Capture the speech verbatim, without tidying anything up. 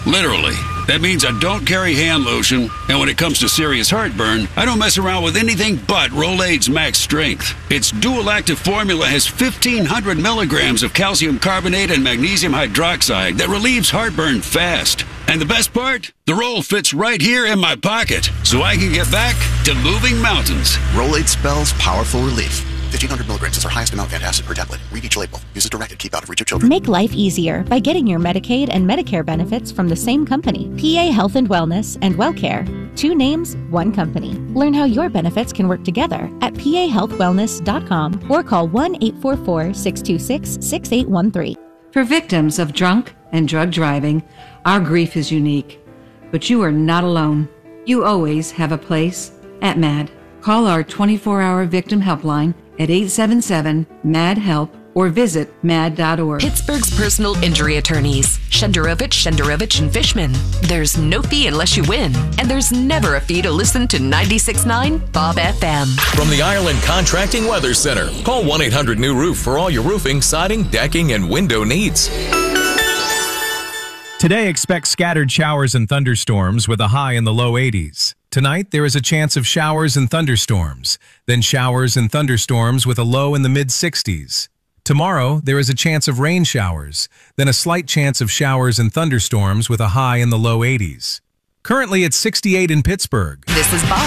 Literally. That means I don't carry hand lotion, and when it comes to serious heartburn, I don't mess around with anything but Rolaids Max Strength. Its dual-active formula has fifteen hundred milligrams of calcium carbonate and magnesium hydroxide that relieves heartburn fast. And the best part? The roll fits right here in my pocket, so I can get back to moving mountains. Rolaids spells powerful relief. fifteen hundred milligrams is our highest amount of antacid per tablet. Read each label. Use as directed. Keep out of reach of children. Make life easier by getting your Medicaid and Medicare benefits from the same company. P A Health and Wellness and WellCare. Two names, one company. Learn how your benefits can work together at P A health wellness dot com or call one eight four four, six two six, six eight one three. For victims of drunk and drug driving, our grief is unique. But you are not alone. You always have a place at MAD. Call our twenty-four hour victim helpline at eight seven seven, M A D, HELP or visit mad dot org. Pittsburgh's personal injury attorneys, Shenderovich, Shenderovich, and Fishman. There's no fee unless you win, and there's never a fee to listen to ninety-six point nine Bob F M. From the Ireland Contracting Weather Center, call one eight hundred new roof for all your roofing, siding, decking, and window needs. Today, expect scattered showers and thunderstorms with a high in the low eighties. Tonight, there is a chance of showers and thunderstorms, then showers and thunderstorms with a low in the mid sixties. Tomorrow, there is a chance of rain showers, then a slight chance of showers and thunderstorms with a high in the low eighties. Currently, it's sixty-eight in Pittsburgh. This is Bob.